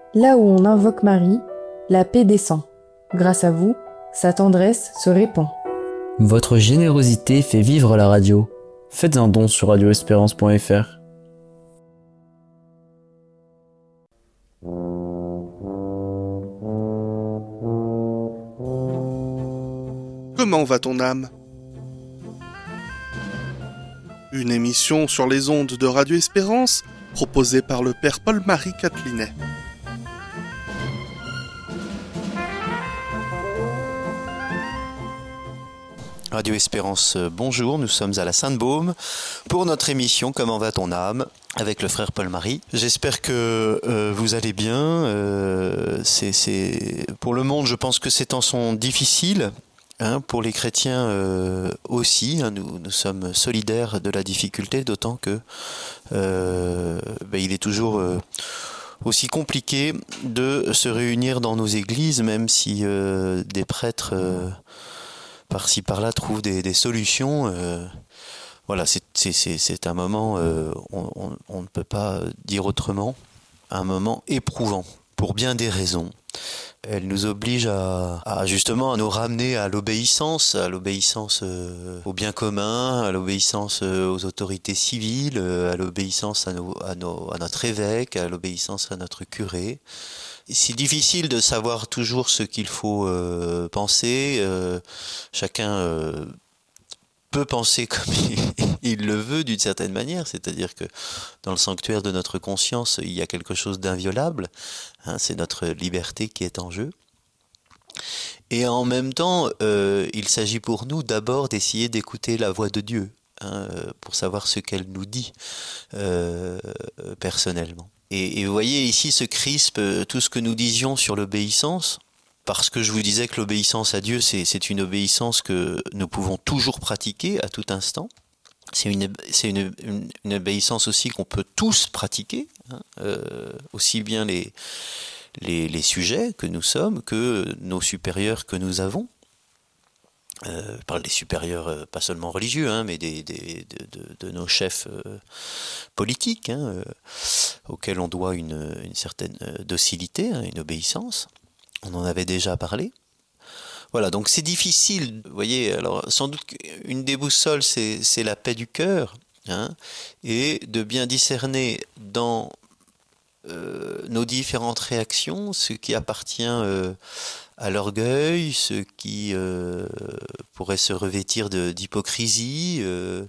Là où on invoque Marie, la paix descend. Grâce à vous, sa tendresse se répand. Votre générosité fait vivre la radio. Faites un don sur radioespérance.fr. Comment va ton âme ? Une émission sur les ondes de Radio Espérance, proposée par le père Paul-Marie Catelinet. Radio Espérance, bonjour, nous sommes à la Sainte-Baume pour notre émission Comment va ton âme avec le frère Paul-Marie. J'espère que vous allez bien. Pour le monde, je pense que ces temps sont difficiles. Pour les chrétiens aussi, nous sommes solidaires de la difficulté, d'autant que il est toujours aussi compliqué de se réunir dans nos églises, même si des prêtres par-ci par-là trouvent des solutions. Voilà, c'est un moment, on ne peut pas dire autrement, un moment éprouvant pour bien des raisons. Elle nous oblige à justement à nous ramener à l'obéissance au bien commun, à l'obéissance aux autorités civiles, à l'obéissance à notre évêque, à l'obéissance à notre curé. C'est difficile de savoir toujours ce qu'il faut penser. Chacun peut penser comme il le veut d'une certaine manière, c'est-à-dire que dans le sanctuaire de notre conscience, il y a quelque chose d'inviolable, c'est notre liberté qui est en jeu. Et en même temps, il s'agit pour nous d'abord d'essayer d'écouter la voix de Dieu, pour savoir ce qu'elle nous dit personnellement. Et vous voyez ici se crispe tout ce que nous disions sur l'obéissance, parce que je vous disais que l'obéissance à Dieu, c'est une obéissance que nous pouvons toujours pratiquer à tout instant. C'est une obéissance aussi qu'on peut tous pratiquer, aussi bien les sujets que nous sommes que nos supérieurs que nous avons. Je parle des supérieurs pas seulement religieux, mais de nos chefs politiques, auxquels on doit une certaine docilité, une obéissance. On en avait déjà parlé. Voilà, donc c'est difficile, vous voyez, alors sans doute qu'une des boussoles, c'est la paix du cœur, et de bien discerner dans nos différentes réactions ce qui appartient à l'orgueil, ce qui pourrait se revêtir d'hypocrisie,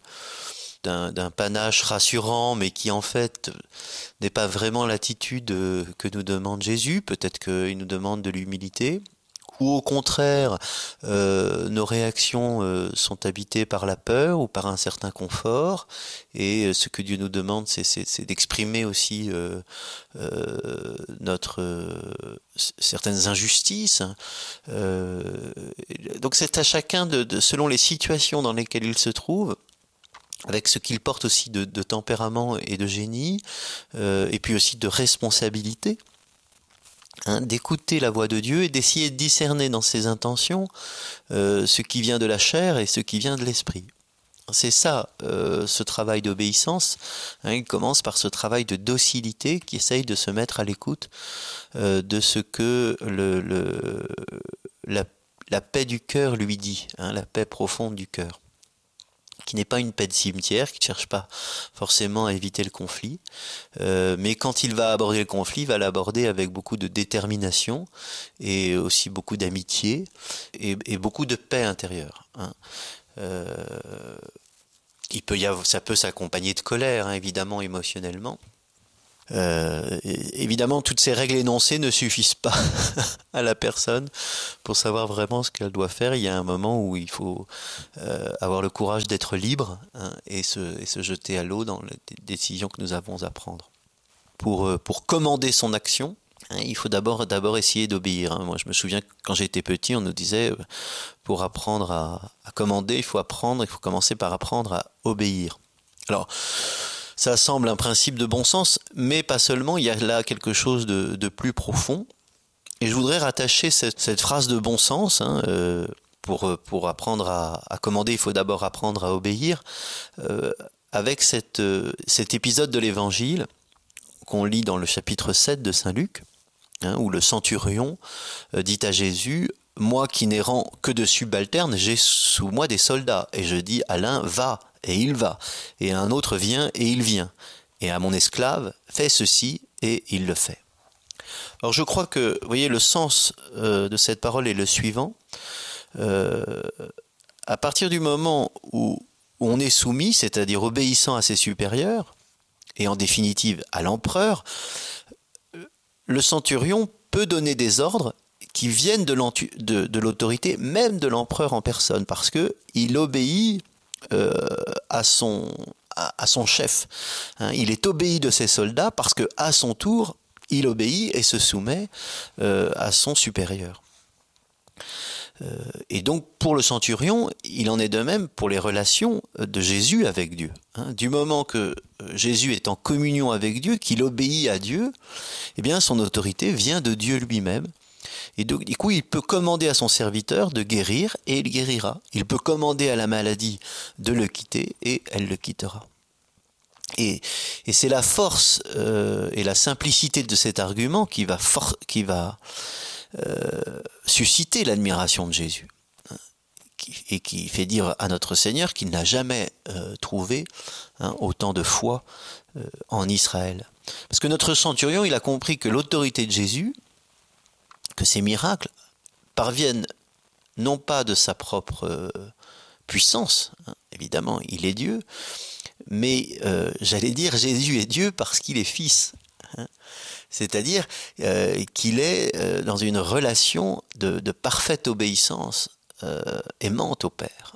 d'un panache rassurant, mais qui en fait n'est pas vraiment l'attitude que nous demande Jésus. Peut-être qu'il nous demande de l'humilité. Ou au contraire, nos réactions sont habitées par la peur ou par un certain confort, et ce que Dieu nous demande, c'est d'exprimer aussi certaines injustices. Donc c'est à chacun, selon les situations dans lesquelles il se trouve, avec ce qu'il porte aussi de tempérament et de génie, et puis aussi de responsabilité, d'écouter la voix de Dieu et d'essayer de discerner dans ses intentions ce qui vient de la chair et ce qui vient de l'esprit. C'est ça, ce travail d'obéissance. Il commence par ce travail de docilité qui essaye de se mettre à l'écoute de ce que la paix du cœur lui dit, la paix profonde du cœur, qui n'est pas une paix de cimetière, qui ne cherche pas forcément à éviter le conflit, mais quand il va aborder le conflit, il va l'aborder avec beaucoup de détermination et aussi beaucoup d'amitié et beaucoup de paix intérieure. Ça peut s'accompagner de colère, évidemment, émotionnellement. Évidemment, toutes ces règles énoncées ne suffisent pas à la personne pour savoir vraiment ce qu'elle doit faire. Il y a un moment où il faut avoir le courage d'être libre, et se jeter à l'eau dans les décisions que nous avons à prendre. Pour commander son action, il faut d'abord essayer d'obéir. Moi, je me souviens que quand j'étais petit, on nous disait pour apprendre à commander, il faut commencer par apprendre à obéir. Alors, ça semble un principe de bon sens, mais pas seulement, il y a là quelque chose de plus profond. Et je voudrais rattacher cette phrase de bon sens, pour apprendre à commander, il faut d'abord apprendre à obéir, avec cet épisode de l'Évangile qu'on lit dans le chapitre 7 de Saint Luc, où le centurion dit à Jésus, « Moi qui n'ai rang que de subalterne, j'ai sous moi des soldats. Et je dis à l'un, va, et il va. Et à un autre, viens, et il vient. Et à mon esclave, fais ceci, et il le fait. » Alors je crois que, vous voyez, le sens de cette parole est le suivant. À partir du moment où on est soumis, c'est-à-dire obéissant à ses supérieurs, et en définitive à l'empereur, le centurion peut donner des ordres qui viennent de l'autorité, même de l'empereur en personne, parce qu'il obéit à son chef. Il est obéi de ses soldats parce qu'à son tour, il obéit et se soumet à son supérieur. Et donc pour le centurion, il en est de même pour les relations de Jésus avec Dieu. Du moment que Jésus est en communion avec Dieu, qu'il obéit à Dieu, eh bien son autorité vient de Dieu lui-même. Et donc, du coup, il peut commander à son serviteur de guérir et il guérira. Il peut commander à la maladie de le quitter et elle le quittera. Et c'est la force et la simplicité de cet argument qui va susciter l'admiration de Jésus et qui fait dire à notre Seigneur qu'il n'a jamais trouvé autant de foi en Israël. Parce que notre centurion, il a compris que l'autorité de Jésus, que ces miracles parviennent non pas de sa propre puissance, évidemment il est Dieu, mais j'allais dire Jésus est Dieu parce qu'il est fils, c'est-à-dire qu'il est dans une relation de parfaite obéissance aimante au Père.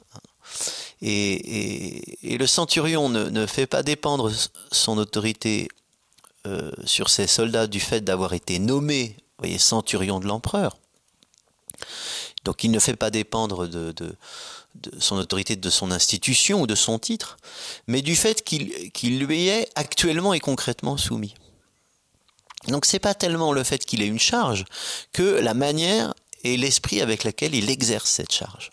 Et le centurion ne fait pas dépendre son autorité sur ses soldats du fait d'avoir été nommé, vous voyez, centurion de l'empereur. Donc il ne fait pas dépendre de son autorité, de son institution ou de son titre, mais du fait qu'il lui est actuellement et concrètement soumis. Donc c'est pas tellement le fait qu'il ait une charge que la manière et l'esprit avec lequel il exerce cette charge.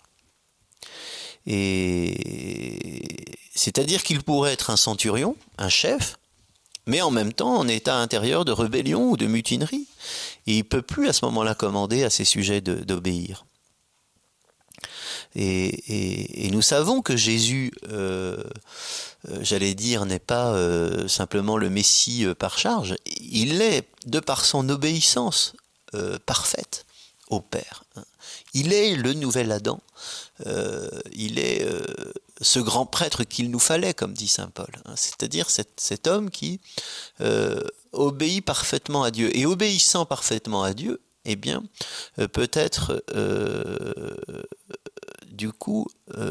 Et c'est-à-dire qu'il pourrait être un centurion, un chef, mais en même temps en état intérieur de rébellion ou de mutinerie. Et il ne peut plus à ce moment-là commander à ses sujets d'obéir. Et nous savons que Jésus, j'allais dire, n'est pas simplement le Messie par charge. Il l'est de par son obéissance parfaite au Père. Il est le nouvel Adam. Il est ce grand prêtre qu'il nous fallait, comme dit saint Paul. C'est-à-dire cet homme qui obéit parfaitement à Dieu. Et obéissant parfaitement à Dieu, eh bien, peut-être du coup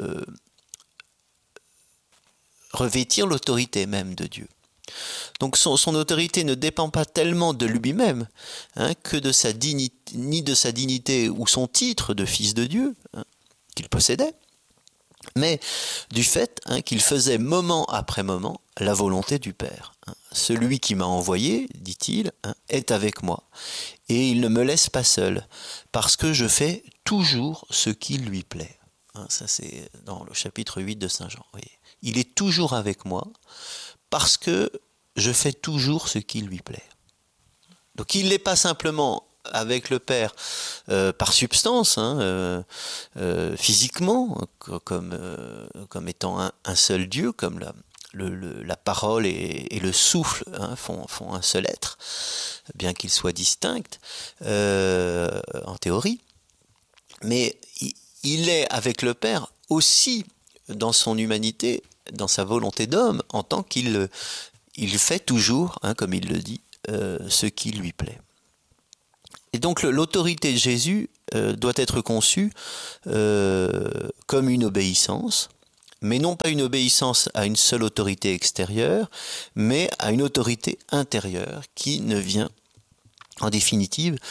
revêtir l'autorité même de Dieu. Donc son autorité ne dépend pas tellement de lui-même que de sa dignité, ni de sa dignité ou son titre de fils de Dieu qu'il possédait, mais du fait qu'il faisait moment après moment la volonté du Père. Celui qui m'a envoyé, dit-il, est avec moi, et il ne me laisse pas seul, parce que je fais toujours ce qui lui plaît. Ça c'est dans le chapitre 8 de Saint Jean. Vous voyez. Il est toujours avec moi, parce que je fais toujours ce qui lui plaît. Donc il n'est pas simplement avec le Père par substance, physiquement, comme étant un seul Dieu, comme la parole et le souffle font un seul être, bien qu'ils soient distincts en théorie. Mais il est avec le Père aussi dans son humanité, dans sa volonté d'homme, en tant qu'il fait toujours, comme il le dit, ce qui lui plaît. Et donc l'autorité de Jésus doit être conçue comme une obéissance, mais non pas une obéissance à une seule autorité extérieure, mais à une autorité intérieure qui ne vient, en définitive,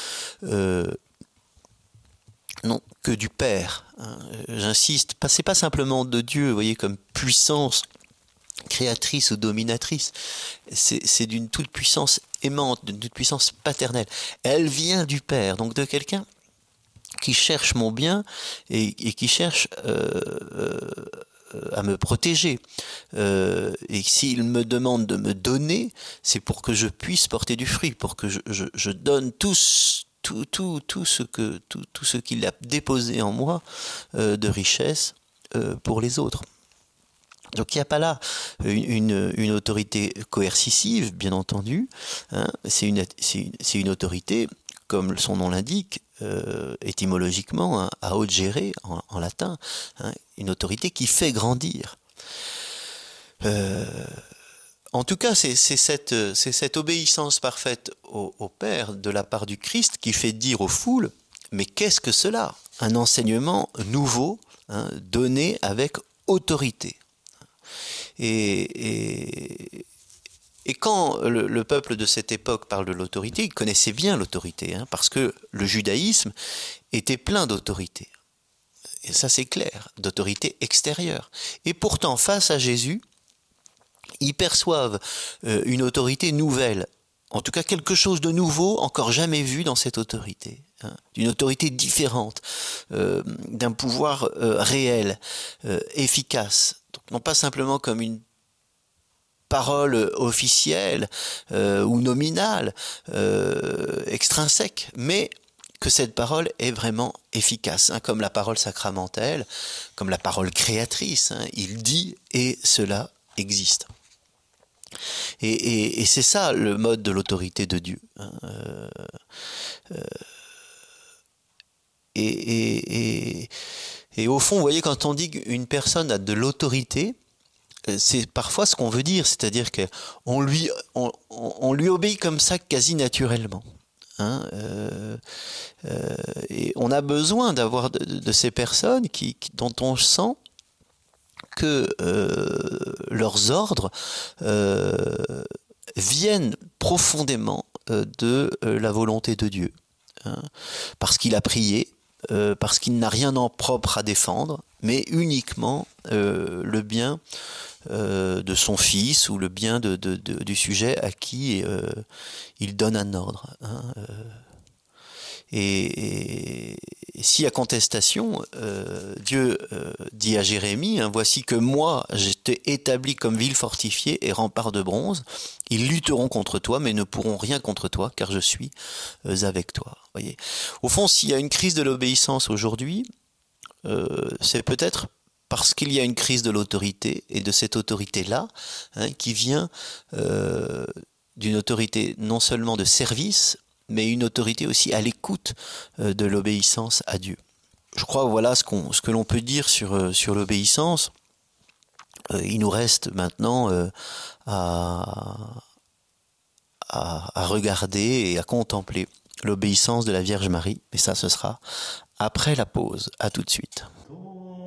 non, que du Père. J'insiste, c'est pas simplement de Dieu, vous voyez, comme puissance créatrice ou dominatrice, c'est d'une toute puissance aimante, d'une toute puissance paternelle. Elle vient du Père, donc de quelqu'un qui cherche mon bien et qui cherche à me protéger. Et s'il me demande de me donner, c'est pour que je puisse porter du fruit, pour que je donne tout ce qu'il a déposé en moi de richesse pour les autres. Donc il n'y a pas là une autorité coercitive, bien entendu. Hein, c'est une autorité, comme son nom l'indique, étymologiquement, hein, augere en latin, hein, une autorité qui fait grandir. En tout cas, c'est cette obéissance parfaite au Père de la part du Christ qui fait dire aux foules, mais qu'est-ce que cela? Un enseignement nouveau, hein, donné avec autorité. Et quand le peuple de cette époque parle de l'autorité, il connaissait bien l'autorité, hein, parce que le judaïsme était plein d'autorité. Et ça c'est clair, d'autorité extérieure. Et pourtant, face à Jésus, ils perçoivent une autorité nouvelle, en tout cas quelque chose de nouveau, encore jamais vu dans cette autorité. Hein, d'une autorité différente, d'un pouvoir réel, efficace. Donc, non pas simplement comme une parole officielle ou nominale, extrinsèque, mais que cette parole est vraiment efficace, hein, comme la parole sacramentelle, comme la parole créatrice. Hein, il dit et cela existe. Et c'est ça le mode de l'autorité de Dieu. Hein, et au fond, vous voyez, quand on dit qu'une personne a de l'autorité, c'est parfois ce qu'on veut dire, c'est-à-dire qu'on lui obéit comme ça quasi naturellement. Hein, et on a besoin d'avoir de ces personnes dont on sent que leurs ordres viennent profondément de la volonté de Dieu. Hein, parce qu'il a prié, parce qu'il n'a rien en propre à défendre, mais uniquement le bien de son fils ou le bien du sujet à qui il donne un ordre. Hein, et s'il y a contestation, Dieu dit à Jérémie, hein, voici que moi je t'ai établi comme ville fortifiée et rempart de bronze. Ils lutteront contre toi, mais ne pourront rien contre toi, car je suis avec toi. Voyez. Au fond, s'il y a une crise de l'obéissance aujourd'hui, c'est peut-être parce qu'il y a une crise de l'autorité, et de cette autorité-là, hein, qui vient d'une autorité non seulement de service, mais une autorité aussi à l'écoute de l'obéissance à Dieu. Je crois, voilà ce que l'on peut dire sur l'obéissance. Il nous reste maintenant à regarder et à contempler l'obéissance de la Vierge Marie, et ça, ce sera après la pause. À tout de suite.